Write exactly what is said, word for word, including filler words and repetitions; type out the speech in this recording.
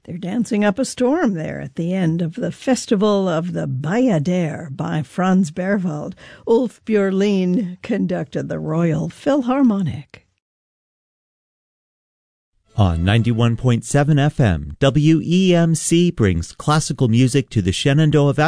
They're dancing up a storm there at the end of the Festival of the Bayadere by Franz Berwald. Ulf Björlin conducted the Royal Philharmonic. On ninety-one point seven F M, W E M C brings classical music to the Shenandoah Valley